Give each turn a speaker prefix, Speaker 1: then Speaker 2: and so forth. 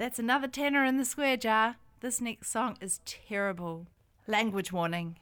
Speaker 1: That's another tenner in the square jar. This next song is terrible. Language warning.